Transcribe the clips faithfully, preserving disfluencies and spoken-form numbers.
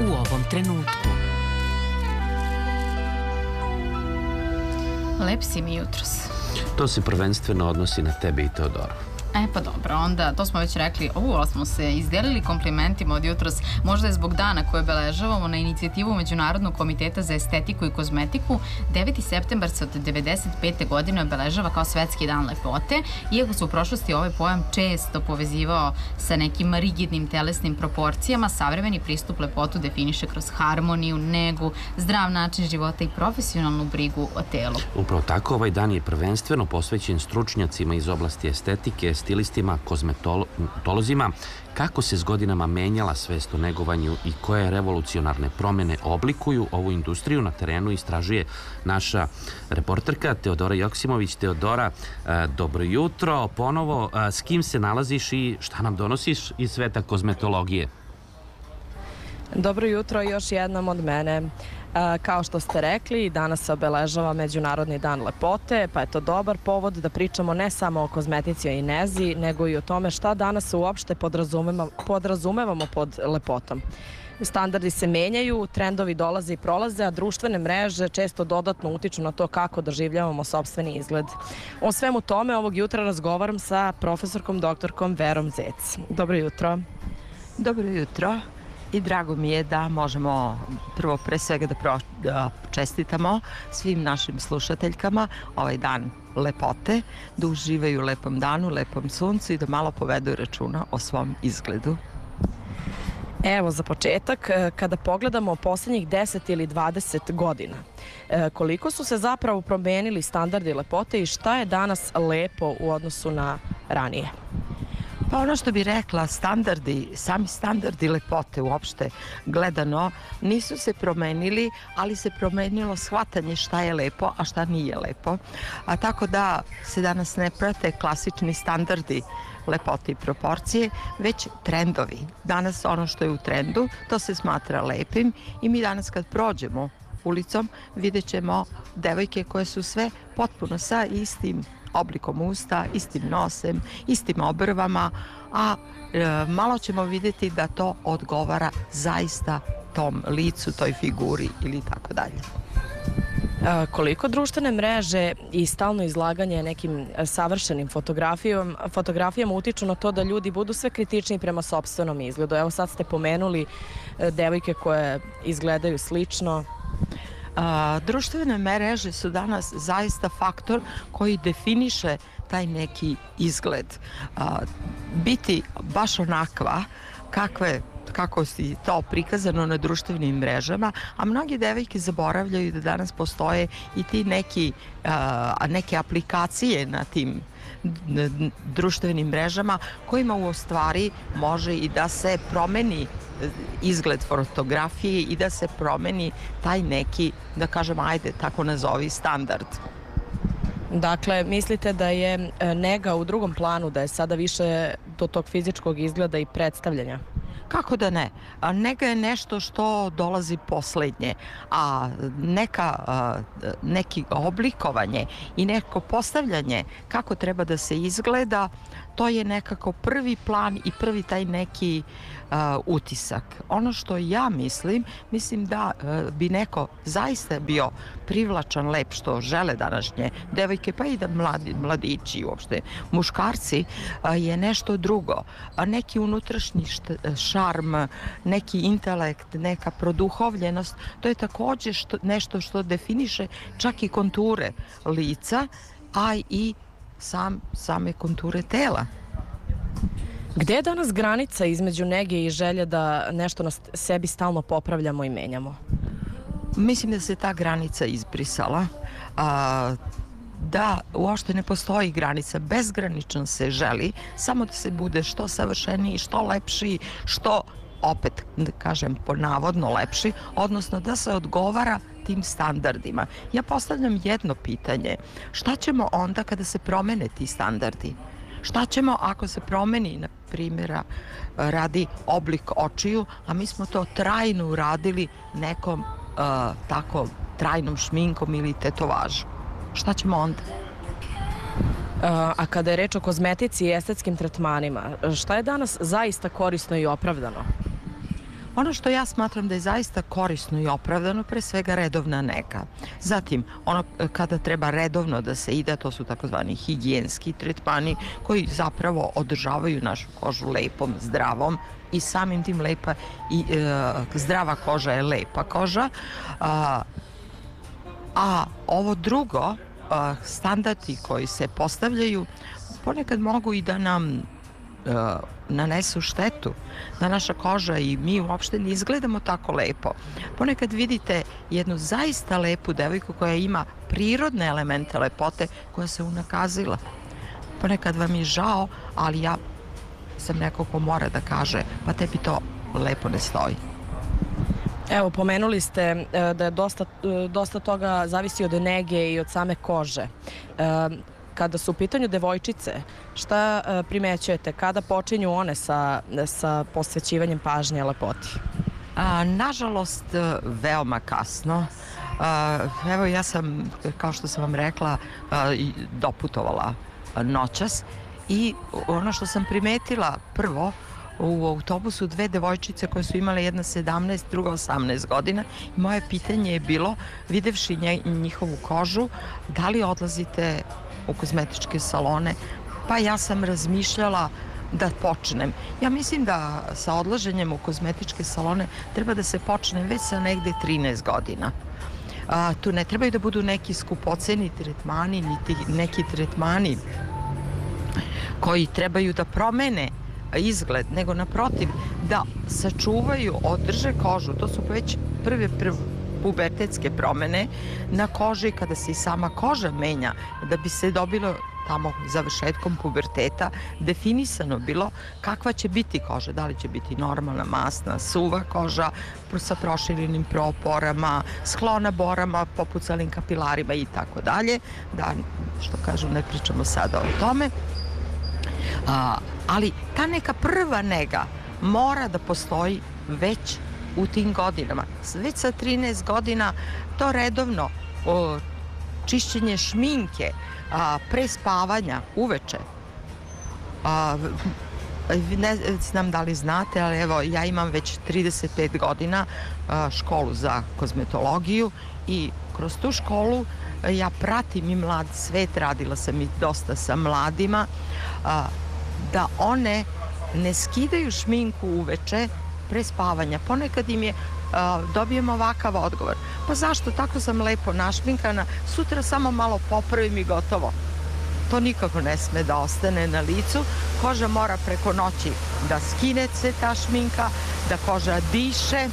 u ovom trenutku. Lep si mi jutros. To se prvenstveno odnosi na tebe i Teodoru. E pa dobro, onda to smo već rekli, ovo smo se izdelili komplimentima od jutros, možda je zbog dana koje obeležavamo na inicijativu Međunarodnog komiteta za estetiku i kozmetiku. deveti septembar se od devedeset pete godine obeležava kao Svetski dan lepote, iako se u prošlosti ovaj pojam često povezivao sa nekim rigidnim telesnim proporcijama. Savremeni pristup lepotu definiše kroz harmoniju, negu, zdrav način života i profesionalnu brigu o telu. Upravo tako, ovaj dan je prvenstveno posvećen stručnjacima iz oblasti estetike, stilistima, kozmetolozima, kako se s godinama menjala svest o negovanju i koje revolucionarne promene oblikuju ovu industriju na terenu, istražuje naša reporterka Teodora Joksimović. Teodora, dobro jutro, ponovo, s kim se nalaziš i šta nam donosiš iz sveta kozmetologije? Dobro jutro još jednom od mene. Kao što ste rekli, danas se obeležava Međunarodni dan lepote, pa je to dobar povod da pričamo ne samo o kozmetici i nezi, nego i o tome šta danas uopšte podrazumevamo pod lepotom. Standardi se menjaju, trendovi dolaze i prolaze, a društvene mreže često dodatno utiču na to kako doživljavamo sopstveni izgled. O svemu tome ovog jutra razgovaram sa profesorkom doktorkom Verom Zec. Dobro jutro. Dobro jutro. I drago mi je da možemo prvo pre svega da čestitamo svim našim slušateljkama ovaj dan lepote, da uživaju u lepom danu, lepom suncu i da malo povedu računa o svom izgledu. Evo za početak, kada pogledamo poslednjih deset ili dvadeset godina, koliko su se zapravo promenili standardi lepote i šta je danas lepo u odnosu na ranije? Pa ono što bi rekla, standardi, sami standardi lepote uopšte gledano nisu se promenili, ali se promenilo shvatanje šta je lepo, a šta nije lepo. A tako da se danas ne prate klasični standardi lepote i proporcije, već trendovi. Danas ono što je u trendu, to se smatra lepim i mi danas kad prođemo ulicom vidjet ćemo devojke koje su sve potpuno sa istim oblikom usta, istim nosem, istim obrvama, a e, malo ćemo vidjeti da to odgovara zaista tom licu, toj figuri ili tako dalje. Koliko društvene mreže i stalno izlaganje nekim savršenim fotografijama, fotografijama utiču na to da ljudi budu sve kritični prema sopstvenom izgledu? Evo sad ste pomenuli devojke koje izgledaju slično. A, društvene mreže su danas zaista faktor koji definiše taj neki izgled. A, biti baš onakva kakve kako si to prikazano na društvenim mrežama, a mnogi devojke zaboravljaju da danas postoje i ti neki, a, neke aplikacije na tim društvenim mrežama kojima u stvari može i da se promeni izgled fotografije i da se promeni taj neki, da kažem, ajde, tako nazovi, standard. Dakle, mislite da je nega u drugom planu, da je sada više do tog fizičkog izgleda i predstavljanja? Kako da ne? Nega je nešto što dolazi poslednje, a neka, neki oblikovanje i neko postavljanje kako treba da se izgleda, to je nekako prvi plan i prvi taj neki uh, utisak. Ono što ja mislim, mislim da uh, bi neko zaista bio privlačan, lep, što žele današnje devojke, pa i da mladi, mladići uopšte, muškarci, uh, je nešto drugo. A neki unutrašnji št, šarm, neki intelekt, neka produhovljenost, to je takođe što, nešto što definiše čak i konture lica, a i Sam, same konture tela. Gde je danas granica između nege i želje da nešto na sebi stalno popravljamo i menjamo? Mislim da se ta granica izbrisala. A, da uopšte ne postoji granica. Bezgranično se želi samo da se bude što savršeniji, što lepši, što opet, da kažem, ponavodno lepši, odnosno da se odgovara tim standardima. Ja postavljam jedno pitanje. Šta ćemo onda kada se promene ti standardi? Šta ćemo ako se promeni, na primjera, radi oblik očiju, a mi smo to trajno uradili nekom uh, tako trajnom šminkom ili tetovažom? Šta ćemo onda? A kada je reč o kozmetici i estetskim tretmanima, šta je danas zaista korisno i opravdano? Ono što ja smatram da je zaista korisno i opravdano, pre svega redovna nega. Zatim, ono kada treba redovno da se ide, to su takozvani higijenski tretmani koji zapravo održavaju našu kožu lepom, zdravom i samim tim lepa i e, zdrava koža je lepa koža. A, a ovo drugo, a, standardi koji se postavljaju ponekad mogu i da nam a, nanesu štetu, da naša koža i mi uopšte ne izgledamo tako lepo. Ponekad vidite jednu zaista lepu devojku koja ima prirodne elemente lepote koja se unakazila. Ponekad vam je žao, ali ja sam neko ko mora da kaže pa tebi to lepo ne stoji. Evo, pomenuli ste da je dosta, dosta toga zavisi od nege i od same kože. Kada su u pitanju devojčice, šta primećujete? Kada počinju one sa, sa posvećivanjem pažnje lepoti? A, nažalost, veoma kasno. A, evo, ja sam, kao što sam vam rekla, a, doputovala noćas i ono što sam primetila prvo, u autobusu dve devojčice koje su imale jedna sedamnaest, druga osamnaest godina i moje pitanje je bilo, videvši njihovu kožu, da li odlazite u kozmetičke salone? Pa ja sam razmišljala da počnem. Ja mislim da sa odlaženjem u kozmetičke salone treba da se počne već sa negde trinaest godina. A, tu ne trebaju da budu neki skupoceni tretmani, niti neki tretmani koji trebaju da promene izgled, nego naprotiv da sačuvaju, održe kožu. To su već prve pubertetske promene na koži kada se i sama koža menja, da bi se dobilo tamo završetkom puberteta definisano bilo kakva će biti koža, da li će biti normalna, masna, suva koža sa proširenim proporama, sklona borama, popucalim kapilarima i tako dalje. Da, što kažu, ne pričamo sada o tome. A, ali ta neka prva nega mora da postoji već u tim godinama. Već sa trinaest godina to redovno o, čišćenje šminke, a, pre spavanja, uveče. A, ne znam da li znate, ali evo, ja imam već trideset pet godina a, školu za kozmetologiju i kroz tu školu ja pratim i mlad svet, radila sam i dosta sa mladima, a, da one ne skidaju šminku uveče pre spavanja. Ponekad im je, a, dobijem ovakav odgovor. Pa zašto, tako sam lepo našminkana, sutra samo malo popravim i gotovo. To nikako ne sme da ostane na licu. Koža mora preko noći da skine se ta šminka, da koža diše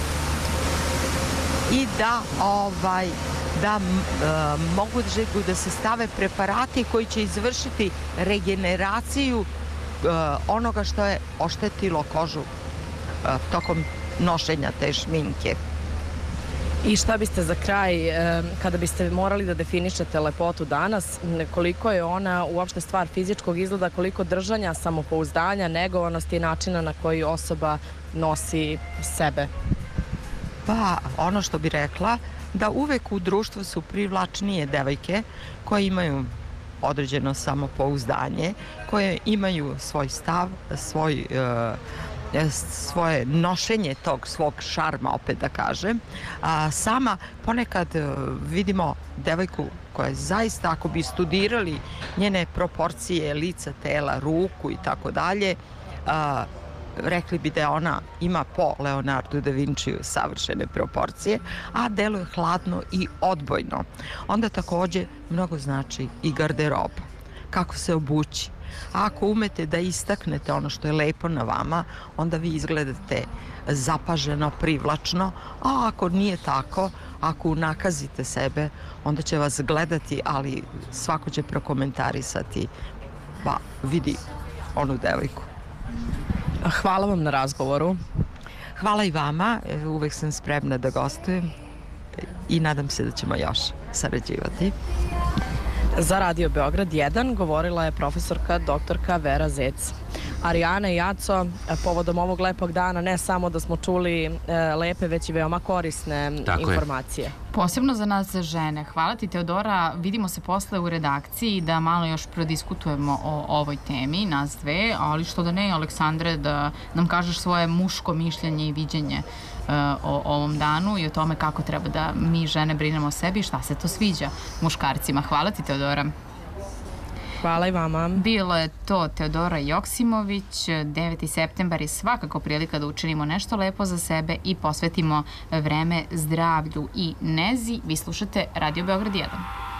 i da ovaj da e, mogu da se stave preparati koji će izvršiti regeneraciju e, onoga što je oštetilo kožu e, tokom nošenja te šminke. I šta biste za kraj, e, kada biste morali da definišete lepotu danas, koliko je ona uopšte stvar fizičkog izgleda, koliko držanja, samopouzdanja, negovanosti i načina na koji osoba nosi sebe? Pa, ono što bi rekla, da uvek u društvu su privlačnije devojke koje imaju određeno samopouzdanje, koje imaju svoj stav, svoj, e, svoje nošenje tog svog šarma, opet da kažem. A sama ponekad e, vidimo devojku koja je zaista, ako bi studirali njene proporcije lica, tela, ruku i tako dalje, rekli bi da ona ima po Leonardu da Vinciju savršene proporcije, a deluje hladno i odbojno. Onda takođe mnogo znači i garderoba. Kako se obući. A ako umete da istaknete ono što je lepo na vama, onda vi izgledate zapaženo, privlačno, a ako nije tako, ako unakazite sebe, onda će vas gledati, ali svako će prokomentarisati, pa vidi onu devojku. Hvala vam na razgovoru. Hvala i vama, uvek sam spremna da gostujem i nadam se da ćemo još sarađivati. Za Radio Beograd jedan govorila je profesorka doktorka Vera Zec. Arijana i Aco, povodom ovog lepog dana ne samo da smo čuli e, lepe, već i veoma korisne Tako informacije. Je. Posebno za nas žene. Hvala ti, Teodora. Vidimo se posle u redakciji da malo još prodiskutujemo o ovoj temi, nas dve, ali što da ne, Aleksandre, da nam kažeš svoje muško mišljenje i viđenje uh, o ovom danu i o tome kako treba da mi žene brinemo o sebi i šta se to sviđa muškarcima. Hvala ti, Teodora. Hvala i vama. Bilo je to Teodora Joksimović. deveti septembar je svakako prilika da učinimo nešto lepo za sebe i posvetimo vreme zdravlju i nezi. Vi slušate Radio Beograd jedan.